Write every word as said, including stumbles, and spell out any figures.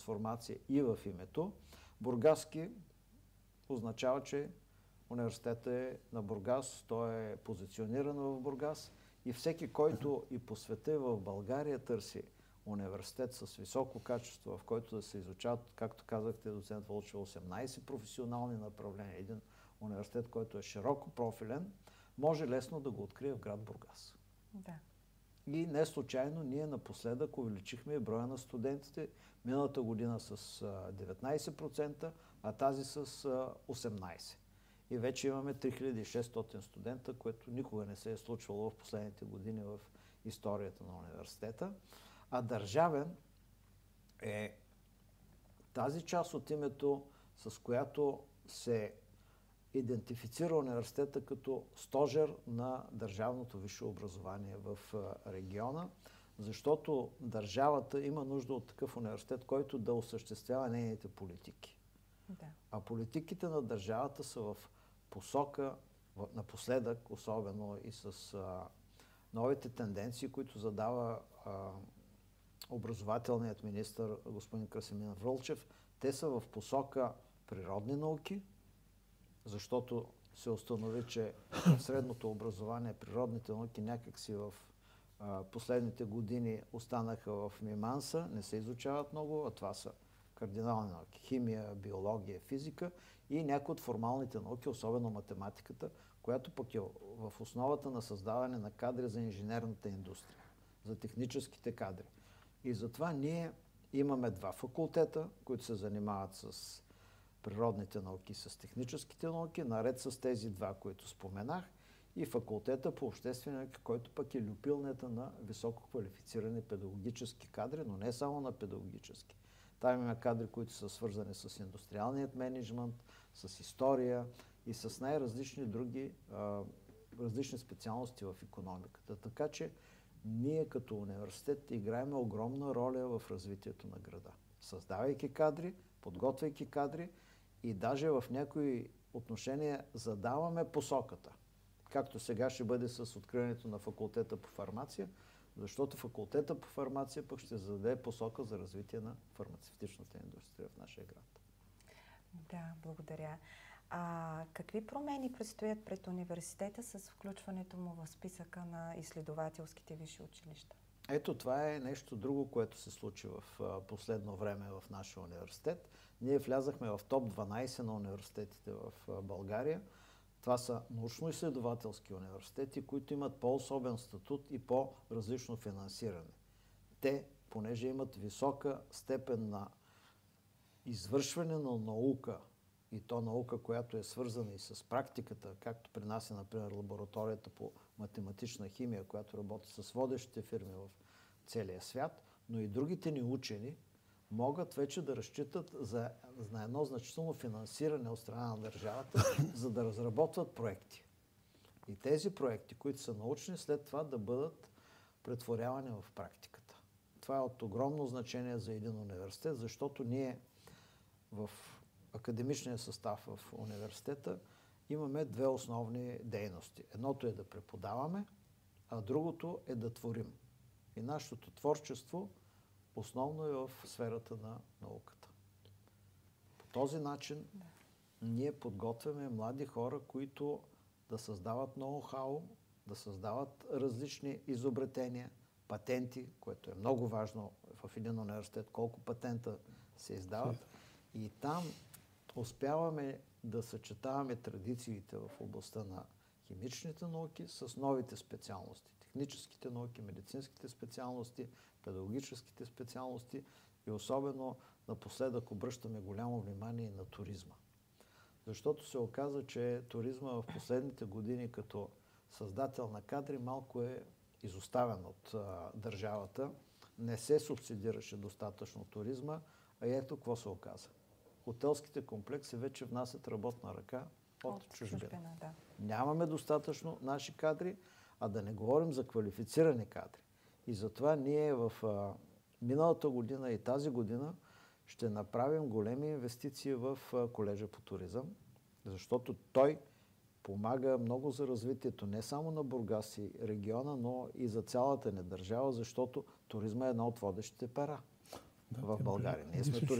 трансформация и в името. Бургаски означава, че университетът е на Бургас, той е позициониран в Бургас и всеки, който и по света и в България търси университет с високо качество, в който да се изучават, както казахте, доцент Вълчев, осемнайсет професионални направления, един университет, който е широко профилен, може лесно да го открие в град Бургас. Да. И не случайно ние напоследък увеличихме броя на студентите миналата година с деветнайсет процента, а тази с осемнайсет процента. И вече имаме три хиляди и шестстотин студента, което никога не се е случвало в последните години в историята на университета. А държавен е тази част от името, с която се идентифицира университета като стожер на държавното висше образование в региона, защото държавата има нужда от такъв университет, който да осъществява нейните политики. Да. А политиките на държавата са в посока, напоследък, особено и с а, новите тенденции, които задава а, образователният министър господин Красимир Вълчев, те са в посока природни науки, защото се установи, че в средното образование природните науки някакси в а, последните години останаха в миманса, не се изучават много, а това са кардинални науки, химия, биология, физика и някои от формалните науки, особено математиката, която пък е в основата на създаване на кадри за инженерната индустрия, за техническите кадри. И затова ние имаме два факултета, които се занимават с природните науки, с техническите науки, наред с тези два, които споменах, и факултета по обществени науки, който пък е люпилнята на високо квалифицирани педагогически кадри, но не само на педагогически. Там има кадри, които са свързани с индустриалният мениджмънт, с история и с най-различни други а, различни специалности в икономиката. Така че ние като университет играем огромна роля в развитието на града. Създавайки кадри, подготвяйки кадри и даже в някои отношения задаваме посоката. Както сега ще бъде с откриването на факултета по фармация, защото факултета по фармация пък ще зададе посока за развитие на фармацевтичната индустрия в нашия град. Да, благодаря. А какви промени предстоят пред университета с включването му в списъка на изследователските висши училища? Ето, това е нещо друго, което се случи в последно време в нашия университет. Ние влязахме в топ дванайсет на университетите в България. Това са научно-изследователски университети, които имат по-особен статут и по-различно финансиране. Те, понеже имат висока степен на извършване на наука, и то наука, която е свързана и с практиката, както при нас е, например, лабораторията по математична химия, която работи с водещите фирми в целия свят, но и другите ни учени могат вече да разчитат за, за едно значително финансиране от страна на държавата, за да разработват проекти. И тези проекти, които са научни, след това да бъдат претворявани в практиката. Това е от огромно значение за един университет, защото ние в академичния състав в университета имаме две основни дейности. Едното е да преподаваме, а другото е да творим. И нашето творчество основно е в сферата на науката. По този начин да. ние подготвяме млади хора, които да създават ноу-хау, да създават различни изобретения, патенти, което е много важно в един университет, колко патента се издават. И там успяваме да съчетаваме традициите в областта на химичните науки с новите специалности. Техническите науки, медицинските специалности, педагогическите специалности и особено напоследък обръщаме голямо внимание на туризма. Защото се оказа, че туризма в последните години като създател на кадри малко е изоставен от а, държавата. Не се субсидираше достатъчно туризма, а ето какво се оказа. Хотелските комплекси вече внасят работна ръка от, от чужбина. чужбина да. Нямаме достатъчно наши кадри, а да не говорим за квалифицирани кадри. И затова ние в а, миналата година и тази година ще направим големи инвестиции в а, колежа по туризъм, защото той помага много за развитието не само на Бургас и региона, но и за цялата ни държава, защото туризма е една от водещите пера. в България. Ние сме